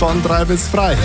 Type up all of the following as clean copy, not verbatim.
von 3 bis frei.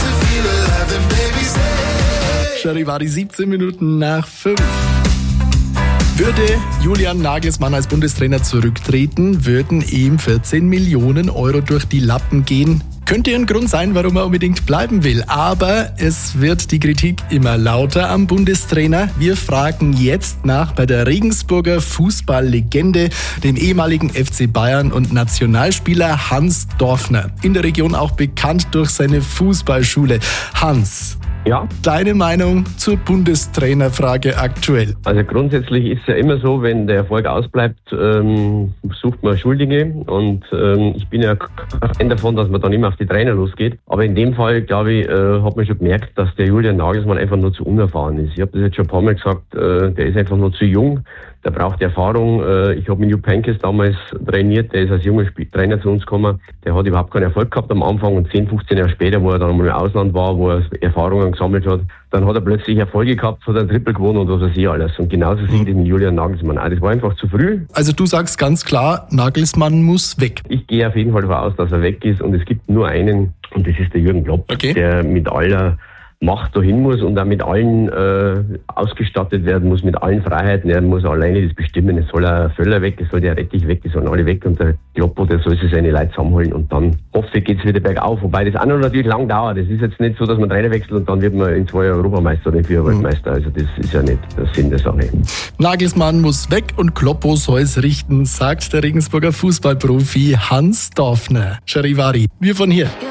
Charivari 17 Minuten nach 5. Würde Julian Nagelsmann als Bundestrainer zurücktreten, würden ihm 14 Millionen Euro durch die Lappen gehen. Könnte ein Grund sein, warum er unbedingt bleiben will. Aber es wird die Kritik immer lauter am Bundestrainer. Wir fragen jetzt nach bei der Regensburger Fußballlegende, dem ehemaligen FC Bayern und Nationalspieler Hans Dorfner. In der Region auch bekannt durch seine Fußballschule. Hans, ja, deine Meinung zur Bundestrainerfrage aktuell? Also grundsätzlich ist es ja immer so, wenn der Erfolg ausbleibt, sucht man Schuldige. Und ich bin ja kein Fan davon, dass man dann immer auf die Trainer losgeht. Aber in dem Fall, glaube ich, hat man schon gemerkt, dass der Julian Nagelsmann einfach nur zu unerfahren ist. Ich habe das jetzt schon ein paar Mal gesagt, der ist einfach nur zu jung. Der braucht Erfahrung. Ich habe mit Jupp Heynckes damals trainiert. Der ist als junger Trainer zu uns gekommen. Der hat überhaupt keinen Erfolg gehabt am Anfang. Und 10, 15 Jahre später, wo er dann mal im Ausland war, wo er Erfahrungen gesammelt hat, dann hat er plötzlich Erfolge gehabt, hat ein Triple gewonnen und was weiß ich alles. Und genauso sieht es mit Julian Nagelsmann auch. Das war einfach zu früh. Also du sagst ganz klar, Nagelsmann muss weg. Ich gehe auf jeden Fall davon aus, dass er weg ist. Und es gibt nur einen, und das ist der Jürgen Klopp, der mit aller Macht dahin muss und auch mit allen ausgestattet werden muss, mit allen Freiheiten. Er muss alleine das bestimmen. Es soll ein Völler weg, es soll der Rettich weg, es sollen alle weg. Und der Kloppo, der soll sich seine Leute zusammenholen. Und dann hoffe ich, geht es wieder bergauf. Wobei das auch noch natürlich lang dauert. Es ist jetzt nicht so, dass man Trainer wechselt und dann wird man in 2 Jahren Europameister oder in 4 Jahren Weltmeister. Also das ist ja nicht der Sinn der Sache. Nagelsmann muss weg und Kloppo soll es richten, sagt der Regensburger Fußballprofi Hans Dorfner. Charivari, wir von hier.